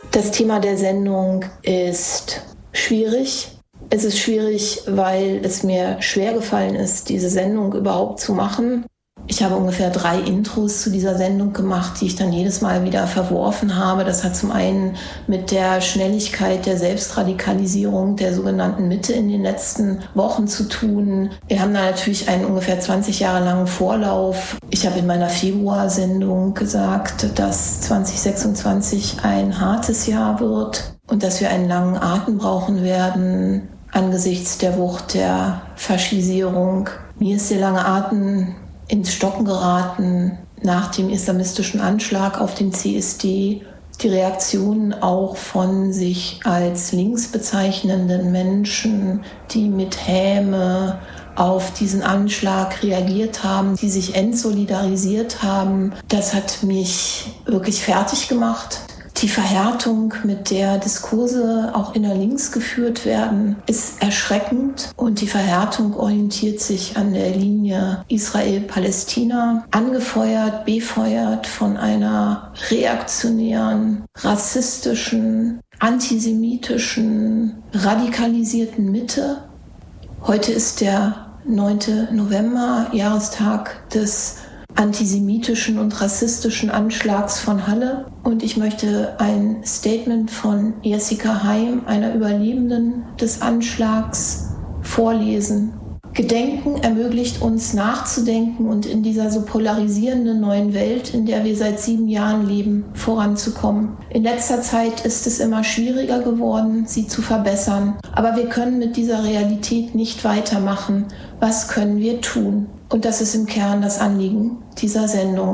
Das Thema der Sendung ist schwierig. Es ist schwierig, weil es mir schwer gefallen ist, diese Sendung überhaupt zu machen. Ich habe ungefähr 3 Intros zu dieser Sendung gemacht, die ich dann jedes Mal wieder verworfen habe. Das hat zum einen mit der Schnelligkeit der Selbstradikalisierung der sogenannten Mitte in den letzten Wochen zu tun. Wir haben da natürlich einen ungefähr 20 Jahre langen Vorlauf. Ich habe in meiner Februarsendung gesagt, dass 2026 ein hartes Jahr wird und dass wir einen langen Atem brauchen werden angesichts der Wucht der Faschisierung. Mir ist der lange Atem ins Stocken geraten nach dem islamistischen Anschlag auf den CSD. Die Reaktionen auch von sich als links bezeichnenden Menschen, die mit Häme auf diesen Anschlag reagiert haben, die sich entsolidarisiert haben, das hat mich wirklich fertig gemacht. Die Verhärtung, mit der Diskurse auch innerlinks geführt werden, ist erschreckend. Und die Verhärtung orientiert sich an der Linie Israel-Palästina, angefeuert, befeuert von einer reaktionären, rassistischen, antisemitischen, radikalisierten Mitte. Heute ist der 9. November, Jahrestag des antisemitischen und rassistischen Anschlags von Halle. Und ich möchte ein Statement von Jessica Heim, einer Überlebenden des Anschlags, vorlesen. Gedenken ermöglicht uns nachzudenken und in dieser so polarisierenden neuen Welt, in der wir seit 7 Jahren leben, voranzukommen. In letzter Zeit ist es immer schwieriger geworden, sie zu verbessern. Aber wir können mit dieser Realität nicht weitermachen. Was können wir tun? Und das ist im Kern das Anliegen dieser Sendung.